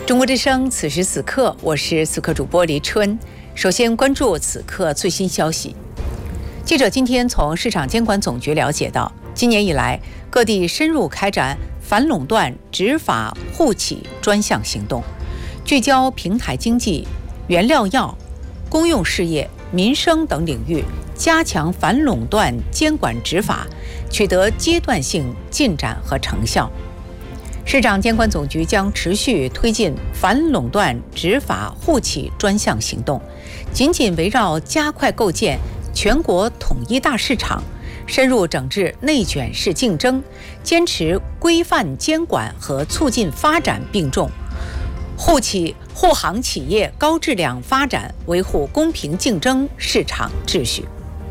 中国之声，此时此刻，我是此刻主播黎春。首先关注此刻最新消息。记者今天从市场监管总局了解到，今年以来，各地深入开展反垄断、执法互企专项行动，聚焦平台经济、原料药、公用事业、民生等领域，加强反垄断监管执法，取得阶段性进展和成效。市场监管总局将持续推进反垄断执法互企专项行动，紧紧围绕加快构建全国统一大市场，深入整治内卷式竞争，坚持规范监管和促进发展并重，护航企业高质量发展，维护公平竞争市场秩序。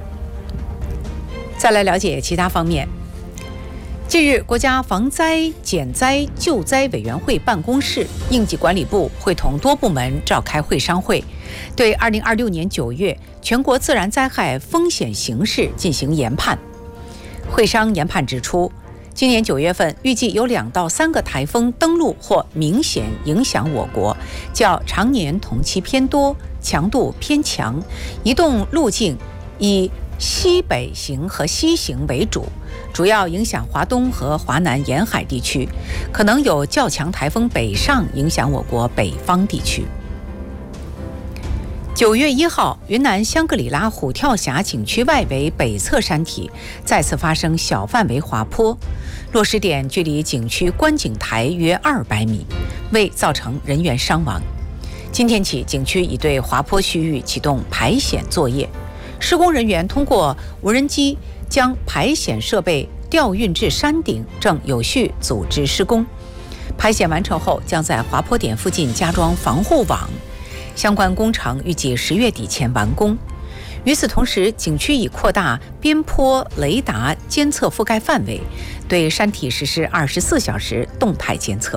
再来了解其他方面。近日，国家防灾减灾救灾委员会办公室、应急管理部会同多部门召开会商会，对2026年9月全国自然灾害风险形势进行研判。会商研判指出，今年9月份预计有2到3个台风登陆或明显影响我国，较常年同期偏多，强度偏强，移动路径以西北行和西行为主，主要影响华东和华南沿海地区，可能有较强台风北上影响我国北方地区。9月1号，云南香格里拉虎跳峡景区外围北侧山体再次发生小范围滑坡，落石点距离景区观景台约200米，未造成人员伤亡。今天起，景区已对滑坡区域启动排险作业。施工人员通过无人机将排险设备调运至山顶，正有序组织施工。排险完成后，将在滑坡点附近加装防护网，相关工程预计10月底前完工。与此同时，景区已扩大边坡雷达监测覆盖范围，对山体实施24小时动态监测。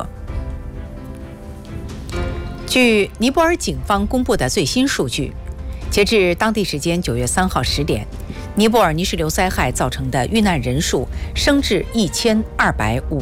据尼泊尔警方公布的最新数据，截至当地时间9月3号10点，尼泊尔泥石流灾害造成的遇难人数升至1250